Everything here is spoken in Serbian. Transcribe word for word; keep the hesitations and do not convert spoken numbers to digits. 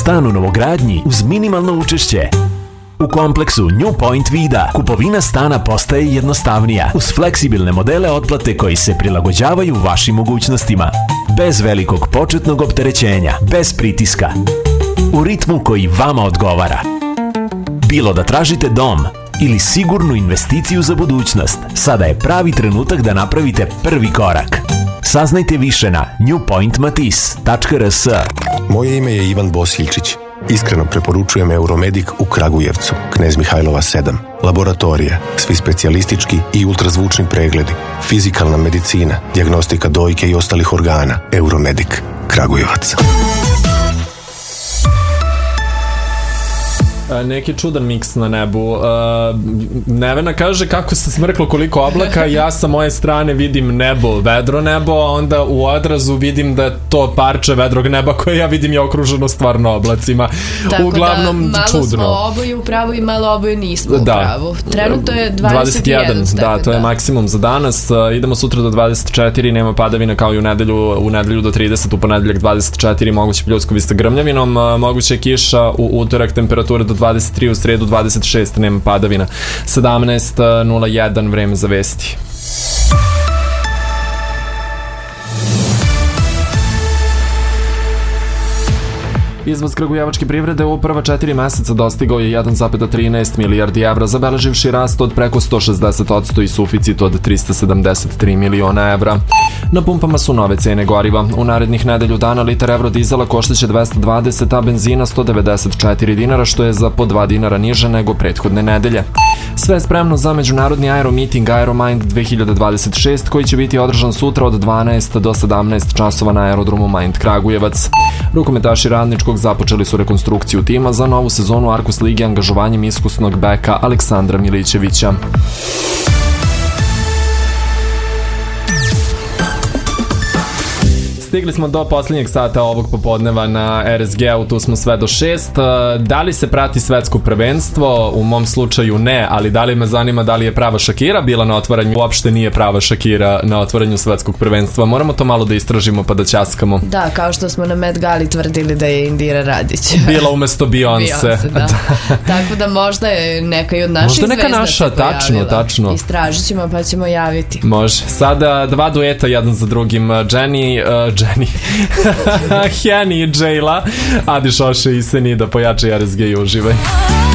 stan u novogradnji uz minimalno učešće. U kompleksu New Point Vida kupovina stana postaje jednostavnija uz fleksibilne modele otplate koji se prilagođavaju vašim mogućnostima. Bez velikog početnog opterećenja, bez pritiska. U ritmu koji vama odgovara. Bilo da tražite dom ili sigurnu investiciju za budućnost, sada je pravi trenutak da napravite prvi korak. Saznajte više na new point matis tačka r s. Moje ime je Ivan Bosiljčić. Iskreno preporučujem Euromedik u Kragujevcu, Knez Mihajlova sedam. Laboratorija, svi specijalistički i ultrazvučni pregledi, fizikalna medicina, dijagnostika dojke i ostalih organa. Euromedik, Kragujevac. Neki čudan miks na nebu. Nevena kaže kako se smrklo koliko oblaka, ja sa moje strane vidim nebo, vedro nebo, a onda u odrazu vidim da to parče vedrog neba koje ja vidim je okruženo stvarno oblacima. Tako uglavnom da, malo čudno. smo oboje u pravu i malo oboje nismo da. u pravu. Trenutno je dvadeset jedan stepen. Da, to je da. maksimum za danas. Idemo sutra do dvadeset četiri, nema padavina kao i u nedelju, u nedelju do trideset, u ponedeljak dvadeset četiri, moguće pljuskovi sa grmljavinom, moguće kiša, u utorak temperature do dvadeset tri, u sredu dvadeset šest, nema padavina. sedamnaest nula jedan, vreme za vesti. Izvoz kragujevačke privrede u prva četiri meseca dostigao je jedan zarez trinaest milijardi evra, zabeleživši rast od preko sto šezdeset posto i suficit od trista sedamdeset tri miliona evra. Na pumpama su nove cene goriva. U narednih nedelju dana litar Eurodizela koštaće dvesta dvadeset, a benzina sto devedeset četiri dinara, što je za po dva dinara niže nego prethodne nedelje. Sve je spremno za međunarodni aeromiting Aeromind dve hiljade dvadeset šest, koji će biti održan sutra od dvanaest do sedamnaest časova na aerodromu Mind Kragujevac. Rukometaši Radničkog započeli su rekonstrukciju tima za novu sezonu Arkus Lige angažovanjem iskusnog beka Aleksandra Milićevića. Stigli smo do posljednjeg sata ovog popodneva na R S G-u, tu smo sve do šest. Da li se prati svetsko prvenstvo? U mom slučaju ne, ali da li me zanima da li je prava Shakira bila na otvaranju? Uopšte nije prava Shakira na otvaranju svetskog prvenstva. Moramo to malo da istražimo pa da ćaskamo. Da, kao što smo na Met Gali tvrdili da je Indira Radić bila umesto Beyoncé. Beyoncé, da. Tako da možda je neka i od naših zvezda možda neka naša, tačno, tačno. Istražit ćemo pa ćemo javiti. Može. Sada dva dueta jedan za drugim. Jenny, uh, Jenny Henny i Jayla, Adi Šoše i Seni, da pojače R S G i uživaj.